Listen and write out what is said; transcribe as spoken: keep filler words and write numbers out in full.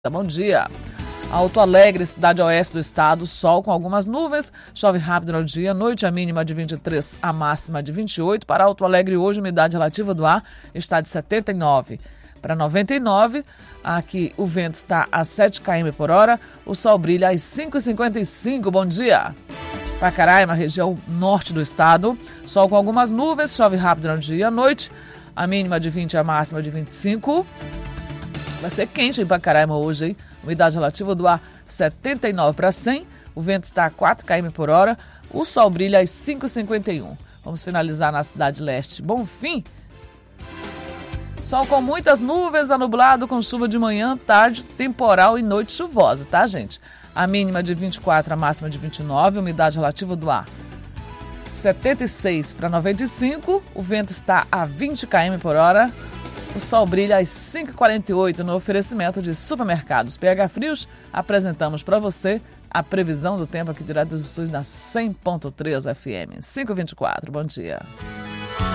Bom dia. Alto Alegre, cidade oeste do estado, sol com algumas nuvens, chove rápido no dia, noite a mínima de vinte e três, a máxima de vinte e oito. Para Alto Alegre hoje, umidade relativa do ar está de setenta e nove para noventa e nove. Aqui o vento está a sete quilômetros por hora, o sol brilha às cinco e cinquenta e cinco. Bom dia. Pacaraima, região norte do estado, sol com algumas nuvens, chove rápido no dia, noite, a mínima de vinte, a máxima de vinte e cinco. Vai ser quente em Pacaraima hoje, hein? Umidade relativa do ar setenta e nove para cem. O vento está a quatro quilômetros por hora. O sol brilha às cinco e cinquenta e um. Vamos finalizar na cidade leste. Bonfim. Sol com muitas nuvens, anublado com chuva de manhã, tarde, temporal e noite chuvosa, tá, gente? A mínima de vinte e quatro, a máxima de vinte e nove. Umidade relativa do ar setenta e seis para noventa e cinco. O vento está a vinte quilômetros por hora. O sol brilha às cinco e quarenta e oito no oferecimento de Supermercados P H Frios. Apresentamos para você a previsão do tempo aqui direto dos estúdios da cem ponto três F M. cinco e vinte e quatro, bom dia.